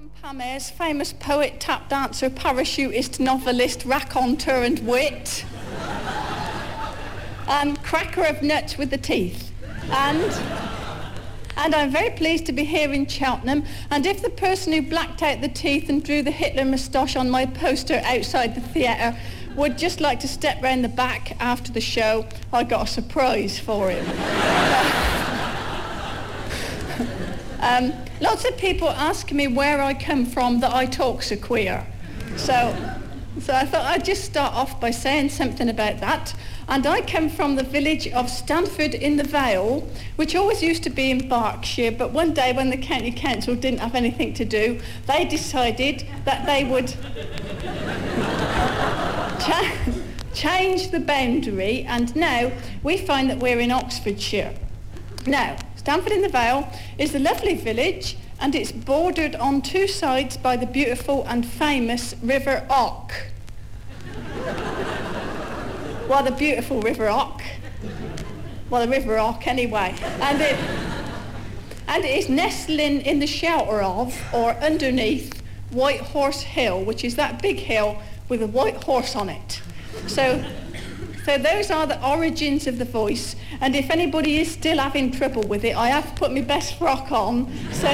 I'm Pam Ayres, famous poet, tap dancer, parachutist, novelist, raconteur and wit. And cracker of nuts with the teeth. And I'm very pleased to be here in Cheltenham. And if the person who blacked out the teeth and drew the Hitler moustache on my poster outside the theatre would just like to step round the back after the show, I got a surprise for him. Lots of people ask me where I come from that I talk so queer. So I thought I'd just start off by saying something about that. And I come from the village of Stanford in the Vale, which always used to be in Berkshire, but one day when the county council didn't have anything to do, they decided that they would change the boundary, and now we find that we're in Oxfordshire. Now, Stanford in the Vale is a lovely village, and it's bordered on two sides by the beautiful and famous River Och. Well, the beautiful River Och. Well, the River Och anyway. And it is nestling in the shelter of, or underneath, White Horse Hill, which is that big hill with a white horse on it. So those are the origins of the voice, and if anybody is still having trouble with it, I have put my best frock on so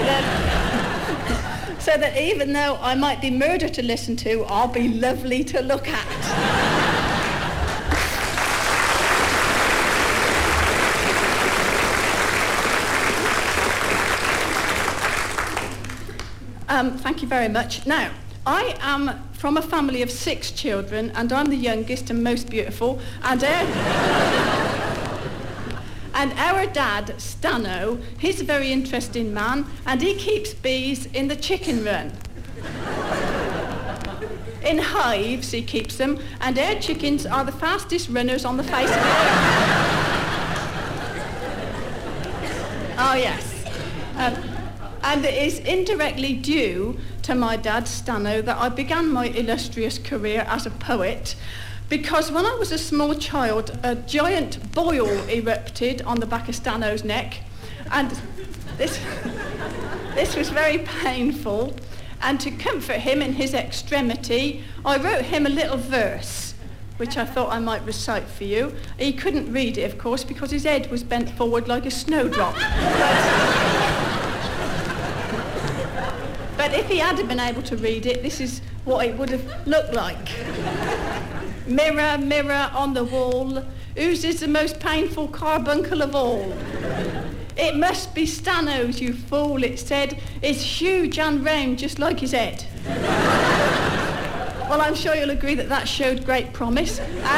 that even though I might be murder to listen to, I'll be lovely to look at. Thank you very much. Now, I am from a family of 6 children, and I'm the youngest and most beautiful, and our dad, Stano, he's a very interesting man, and he keeps bees in the chicken run. In hives, he keeps them, and our chickens are the fastest runners on the face of the earth. Oh, yes. And it is indirectly due to my dad, Stano, that I began my illustrious career as a poet, because when I was a small child, a giant boil erupted on the back of Stano's neck, and this was very painful, and to comfort him in his extremity, I wrote him a little verse, which I thought I might recite for you. He couldn't read it, of course, because his head was bent forward like a snowdrop. But if he had been able to read it, this is what it would have looked like. Mirror, mirror on the wall, whose is the most painful carbuncle of all? It must be Stano's, you fool, it said. It's huge and round, just like his head. Well, I'm sure you'll agree that showed great promise.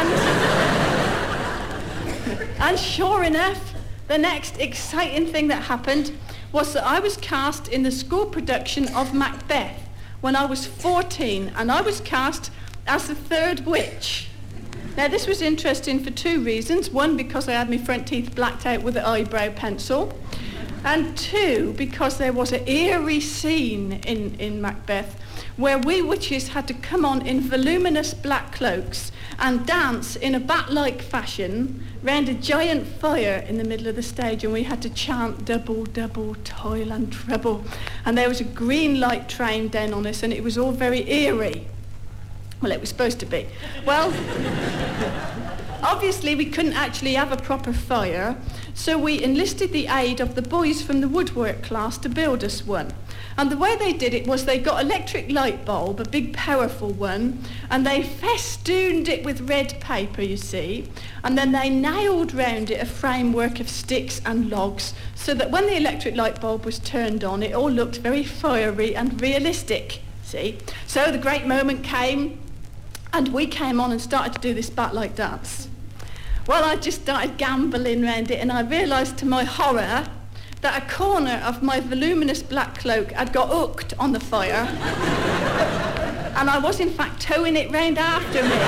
And sure enough, the next exciting thing that happened was that I was cast in the school production of Macbeth when I was 14, and I was cast as the third witch. Now, this was interesting for 2 reasons. 1, because I had my front teeth blacked out with an eyebrow pencil, and 2, because there was an eerie scene in Macbeth where we witches had to come on in voluminous black cloaks and dance in a bat-like fashion round a giant fire in the middle of the stage, and we had to chant double, double, toil and treble, and there was a green light train down on us, and it was all very eerie. Well, it was supposed to be. Well, obviously we couldn't actually have a proper fire, so we enlisted the aid of the boys from the woodwork class to build us one. And the way they did it was they got electric light bulb, a big powerful one, and they festooned it with red paper, you see, and then they nailed round it a framework of sticks and logs so that when the electric light bulb was turned on, it all looked very fiery and realistic, see. So the great moment came, and we came on and started to do this bat-like dance. Well, I just started gambling round it, and I realised to my horror that a corner of my voluminous black cloak had got hooked on the fire, and I was in fact towing it round after me.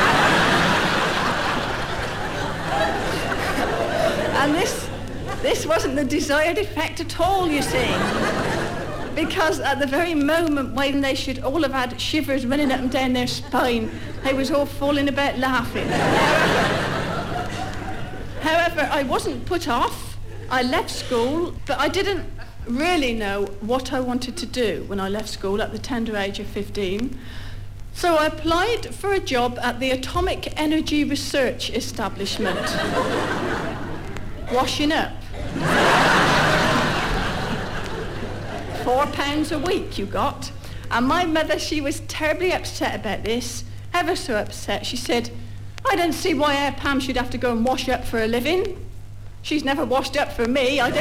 And this wasn't the desired effect at all, you see, because at the very moment when they should all have had shivers running up and down their spine, they was all falling about laughing. However, I wasn't put off. I left school, but I didn't really know what I wanted to do when I left school at the tender age of 15. So I applied for a job at the Atomic Energy Research Establishment. Washing up. £4 a week you got. And my mother, she was terribly upset about this, ever so upset. She said, I don't see why our Pam should have to go and wash up for a living. She's never washed up for me. I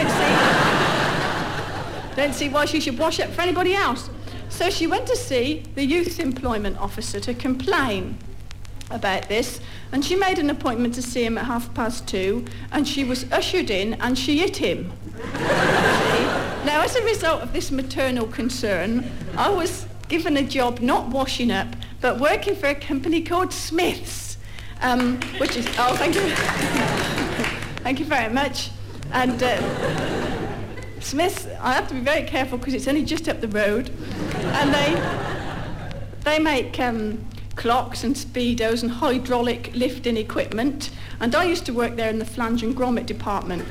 don't see why she should wash up for anybody else. So she went to see the youth employment officer to complain about this, and she made an appointment to see him at 2:30, and she was ushered in and she hit him. Now, as a result of this maternal concern, I was given a job not washing up, but working for a company called Smiths, which is, oh, thank you. Thank you very much. And Smiths, I have to be very careful because it's only just up the road, and they make clocks and speedos and hydraulic lifting equipment, and I used to work there in the flange and grommet department.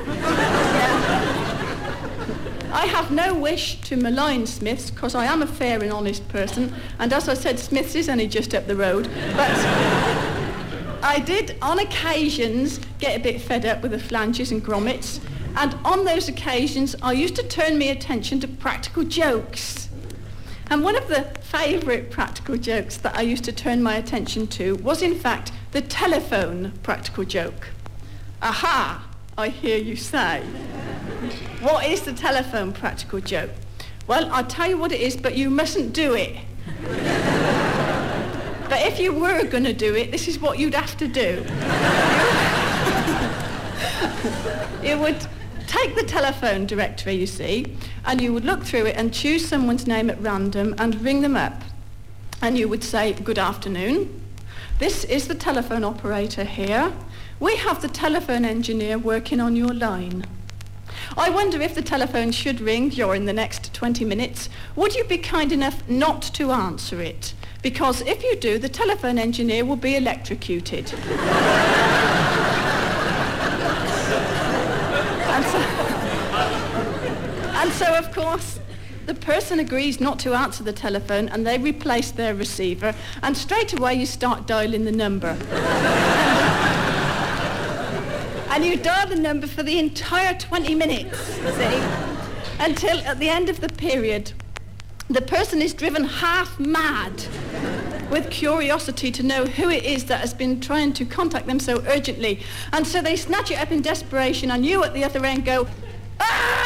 I have no wish to malign Smiths because I am a fair and honest person, and as I said, Smiths is only just up the road, but I did on occasions get a bit fed up with the flanges and grommets, and on those occasions I used to turn my attention to practical jokes. And one of the favourite practical jokes that I used to turn my attention to was in fact the telephone practical joke. Aha, I hear you say. What is the telephone practical joke? Well, I'll tell you what it is, but you mustn't do it. But if you were going to do it, this is what you'd have to do. You would take the telephone directory, you see, and you would look through it and choose someone's name at random and ring them up. And you would say, good afternoon. This is the telephone operator here. We have the telephone engineer working on your line. I wonder if the telephone should ring during the next 20 minutes. Would you be kind enough not to answer it? Because if you do, the telephone engineer will be electrocuted. And so, of course, the person agrees not to answer the telephone, and they replace their receiver, and straight away you start dialing the number. And you dial the number for the entire 20 minutes, see, until at the end of the period, the person is driven half mad with curiosity to know who it is that has been trying to contact them so urgently. And so they snatch it up in desperation, and you at the other end go, ah!